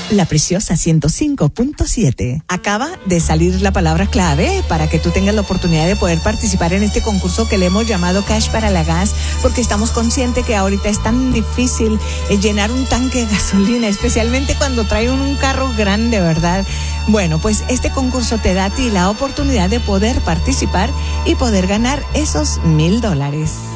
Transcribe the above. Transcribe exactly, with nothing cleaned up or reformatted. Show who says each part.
Speaker 1: La Preciosa ciento cinco punto siete. Acaba de salir la palabra clave para que tú tengas la oportunidad de poder participar en este concurso que le hemos llamado Cash para la Gas, porque estamos conscientes que ahorita es tan difícil llenar un tanque de gasolina, especialmente cuando trae un carro grande, ¿verdad? Bueno, pues este concurso te da a ti la oportunidad de poder participar y poder ganar esos mil dólares.